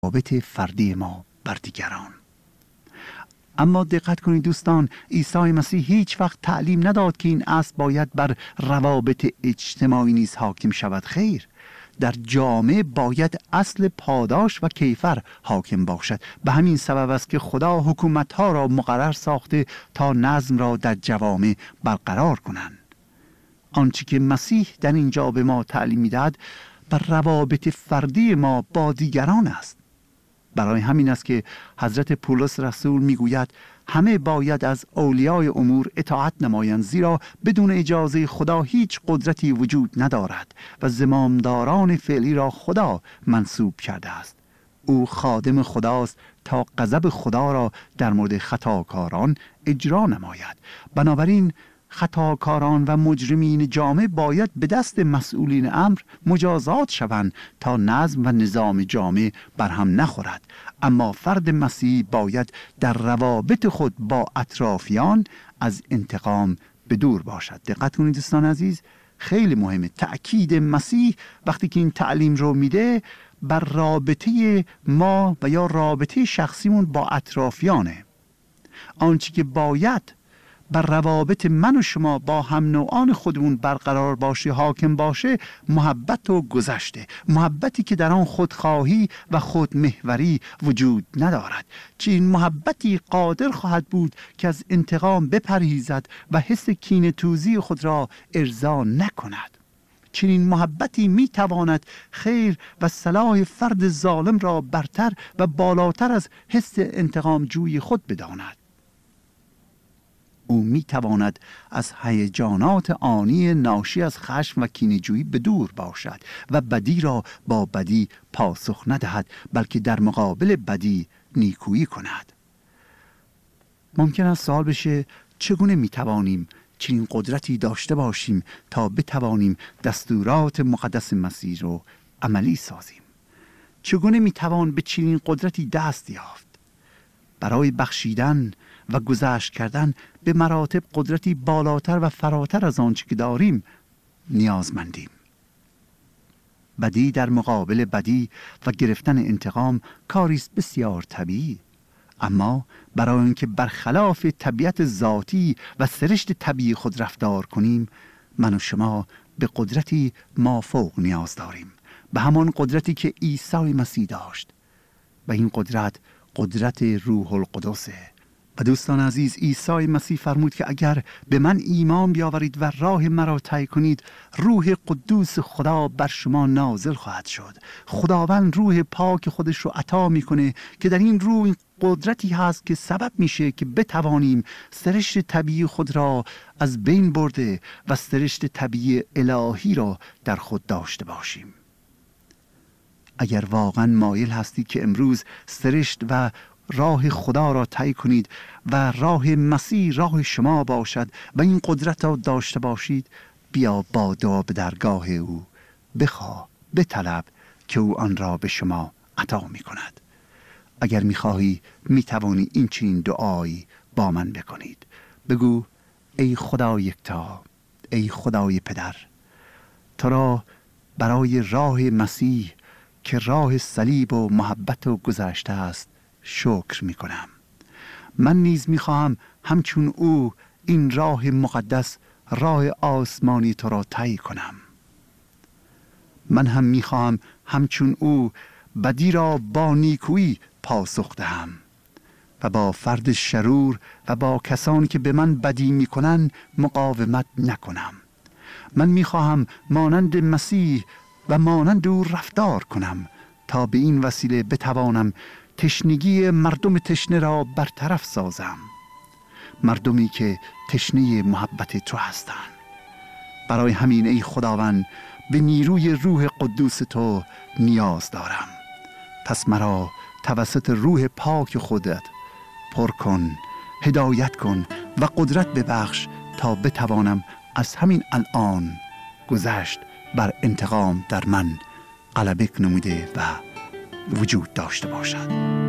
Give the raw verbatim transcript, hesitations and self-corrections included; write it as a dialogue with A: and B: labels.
A: روابط فردی ما بر دیگران. اما دقت کنید دوستان، عیسی مسیح هیچ وقت تعلیم نداد که این اصل باید بر روابط اجتماعی نیز حاکم شود. خیر، در جامعه باید اصل پاداش و کیفر حاکم باشد. به همین سبب است که خدا حکومت‌ها را مقرر ساخته تا نظم را در جوامع برقرار کنند. آنچه که مسیح در اینجا به ما تعلیم می‌دهد بر روابط فردی ما با دیگران است. برای همین است که حضرت پولس رسول میگوید همه باید از اولیای امور اطاعت نمایند، زیرا بدون اجازه خدا هیچ قدرتی وجود ندارد و زمامداران فعلی را خدا منصوب کرده است. او خادم خداست تا غضب خدا را در مورد خطاکاران اجرا نماید. بنابراین خطاکاران و مجرمین جامعه باید به دست مسئولین امر مجازات شوند تا نظم و نظام جامعه برهم نخورد. اما فرد مسیحی باید در روابط خود با اطرافیان از انتقام به دور باشد. دقت کنید دوستان عزیز، خیلی مهمه. تأکید مسیح وقتی که این تعلیم رو میده بر رابطه ما و یا رابطه شخصیمون با اطرافیانه. آنچه که باید بر روابط من و شما با هم نوعان خودمون برقرار باشه، حاکم باشه، محبت و گذشته، محبتی که در آن خودخواهی و خودمحوری وجود ندارد. چنین محبتی قادر خواهد بود که از انتقام بپرهیزد و حس کینه‌توزی خود را ارضا نکند. چنین محبتی می تواند خیر و صلاح فرد ظالم را برتر و بالاتر از حس انتقام جوی خود بداند. او می تواند از هیجانات آنی ناشی از خشم و کینه‌جویی به دور باشد و بدی را با بدی پاسخ ندهد، بلکه در مقابل بدی نیکویی کند. ممکن است سوال بشه چگونه می توانیم چنین قدرتی داشته باشیم تا بتوانیم دستورات مقدس مسیح رو عملی سازیم؟ چگونه می توان به چنین قدرتی دست یافت؟ برای بخشیدن و گذشت کردن به مراتب قدرتی بالاتر و فراتر از آنچه که داریم نیازمندیم. بدی در مقابل بدی و گرفتن انتقام کاری است بسیار طبیعی، اما برای اینکه برخلاف طبیعت ذاتی و سرشت طبیعی خود رفتار کنیم، من و شما به قدرتی مافوق نیاز داریم، به همان قدرتی که عیسی مسیح داشت، و این قدرت قدرت روح القدسه. و دوستان عزیز، عیسی مسیح فرمود که اگر به من ایمان بیاورید و راه مرا طی کنید، روح قدوس خدا بر شما نازل خواهد شد. خداوند روح پاک خودش رو عطا میکنه که در این روح این قدرتی هست که سبب میشه که بتوانیم سرشت طبیعی خود را از بین برده و سرشت طبیعی الهی را در خود داشته باشیم. اگر واقعا مایل هستید که امروز سرشت و راه خدا را طی کنید و راه مسیح راه شما باشد و این قدرت را داشته باشید، بیا با دعا به درگاه او بخواه، بطلب که او آن را به شما عطا می کند. اگر می خواهی می توانی این چنین دعایی با من بکنید. بگو ای خدا یکتا، ای خدای پدر، تو را برای راه مسیح که راه صلیب و محبت و گذشته است شکر می کنم. من نیز می خواهم همچون او این راه مقدس، راه آسمانی تو را طی کنم. من هم می خواهم همچون او بدی را با نیکویی پاسخ دهم و با فرد شرور و با کسانی که به من بدی می کنند مقاومت نکنم. من می خواهم مانند مسیح و مانند او رفتار کنم تا به این وسیله بتوانم تشنگی مردم تشنه را برطرف سازم، مردمی که تشنه محبت تو هستند. برای همین ای خداوند به نیروی روح قدوس تو نیاز دارم. پس مرا توسط روح پاک خودت پر کن، هدایت کن و قدرت ببخش تا بتوانم از همین الان گذشت بر انتقام در من غلبه نموده و وجود داشته باشد.